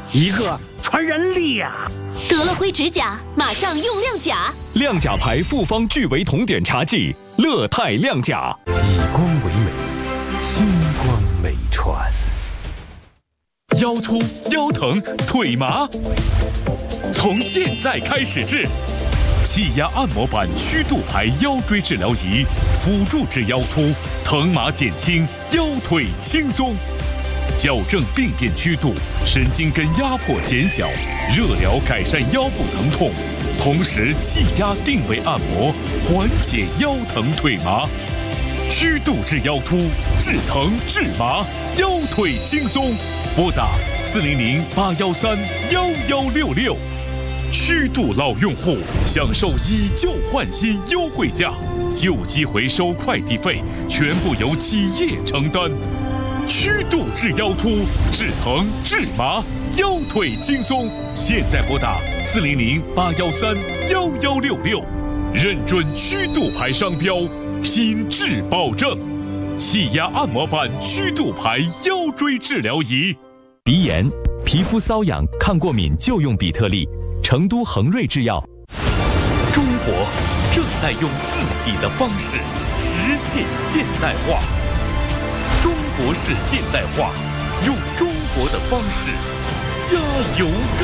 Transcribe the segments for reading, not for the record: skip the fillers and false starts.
一个传人力呀！ 得了灰指甲，马上用亮甲。 亮甲牌复方聚维酮碘茶剂，乐泰亮甲， 以光为美，星光美传。 腰突、腰疼、腿麻，从现在开始治。气压按摩板曲度牌腰椎治疗仪，辅助治腰突，疼麻减轻，腰腿轻松。矫正病变曲度，神经根压迫减小，热疗改善腰部疼痛，同时气压定位按摩，缓解腰疼腿麻。曲度治腰突，治疼治麻，腰腿轻松。拨打400-813-1166。曲度老用户享受以旧换新优惠价，旧机回收快递费全部由企业承担。曲度治腰突，治疼治麻，腰腿轻松。现在拨打400-813-1166，认准曲度牌商标，品质保证。气压按摩板曲度牌腰椎治疗仪。鼻炎、皮肤瘙痒、抗过敏就用比特利。成都恒瑞制药。中国正在用自己的方式实现现代化。中国式现代化，用中国的方式，加油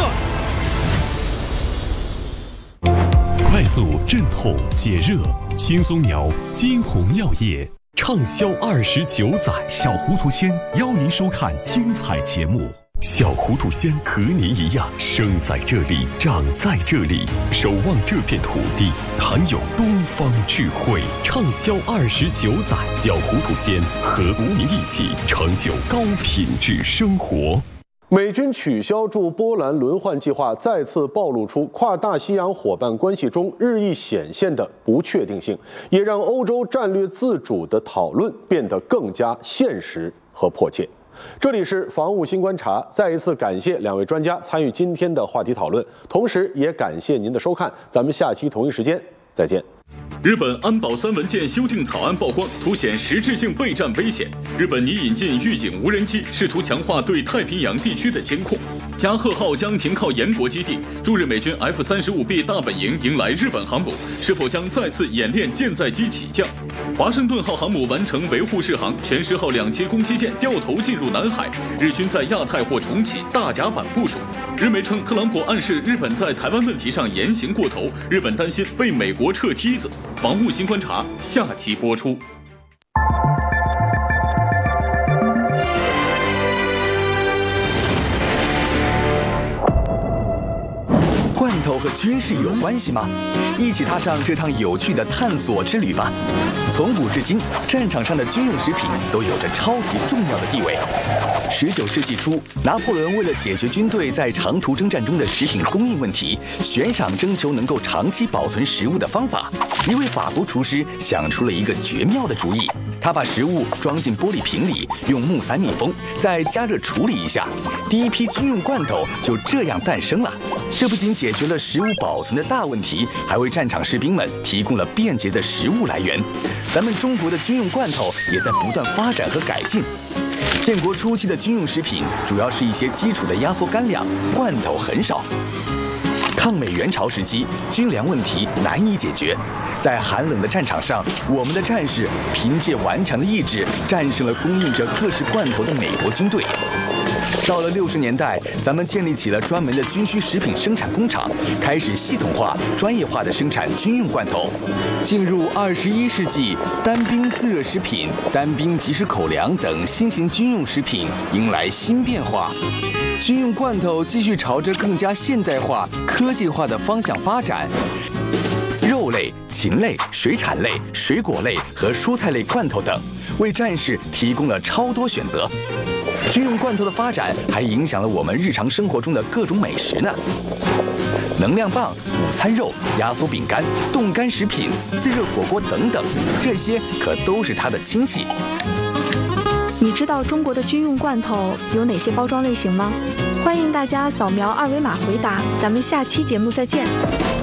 干！ 快速镇痛解热，轻松苗金红药业畅销29载。 小糊涂仙邀您收看精彩节目。 小糊涂仙和您一样，生在这里，长在这里，守望这片土地，含有东方智慧。畅销29载，小糊涂仙和您一起成就高品质生活。 美军取消驻波兰轮换计划，再次暴露出跨大西洋伙伴关系中日益显现的不确定性，也让欧洲战略自主的讨论变得更加现实和迫切。这里是防务新观察，再一次感谢两位专家参与今天的话题讨论，同时也感谢您的收看，咱们下期同一时间再见。 日本安保3文件修订草案曝光，凸显实质性备战危险。日本拟引进预警无人机，试图强化对太平洋地区的监控。加贺号将停靠岩国基地，驻日美军 F-35B 大本营迎来日本航母，是否将再次演练舰载机起降？华盛顿号航母完成维护试航，全10号2栖攻击舰掉头进入南海，日军在亚太或重启大甲板部署。日媒称特朗普暗示日本在台湾问题上言行过头，日本担心被美国撤梯子。防务新观察下期播出。 罐头和军事有关系吗？一起踏上这趟有趣的探索之旅吧。从古至今，战场上的军用食品都有着超级重要的地位。19世纪初，拿破仑为了解决军队在长途征战中的食品供应问题，悬赏征求能够长期保存食物的方法。一位法国厨师想出了一个绝妙的主意，他把食物装进玻璃瓶里，用木塞密封，再加热处理一下，第一批军用罐头就这样诞生了。这不仅解决了食物保存的大问题，还为战场士兵们提供了便捷的食物来源。咱们中国的军用罐头也在不断发展和改进。建国初期的军用食品主要是一些基础的压缩干粮，罐头很少。抗美援朝时期，军粮问题难以解决，在寒冷的战场上，我们的战士凭借顽强的意志，战胜了供应着各式罐头的美国军队。到了60年代，咱们建立起了专门的军需食品生产工厂，开始系统化、专业化的生产军用罐头。进入21世纪，单兵自热食品、单兵即食口粮等新型军用食品迎来新变化。军用罐头继续朝着更加现代化、科技化的方向发展。肉类、禽类、水产类、水果类和蔬菜类罐头等，为战士提供了超多选择。军用罐头的发展还影响了我们日常生活中的各种美食呢。能量棒、午餐肉、压缩饼干、冻干食品、自热火锅等等，这些可都是它的亲戚。 你知道中国的军用罐头有哪些包装类型吗？欢迎大家扫描2维码回答，咱们下期节目再见。